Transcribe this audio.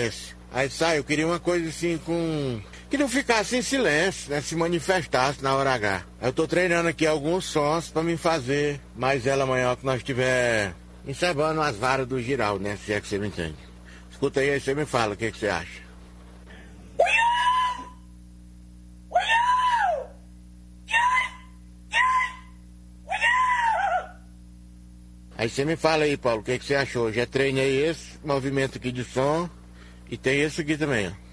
silêncio. Aí sai, eu queria uma coisa assim com... que não ficasse em silêncio, né? Se manifestasse na hora H. Eu tô treinando aqui alguns sons pra me fazer mais ela amanhã que nós estiver encerrando as varas do giral, né? Se é que você me entende. Escuta aí você me fala o que você acha. Aí você me fala aí, Paulo, o que você achou? Já treinei esse movimento aqui de som e tem esse aqui também, ó.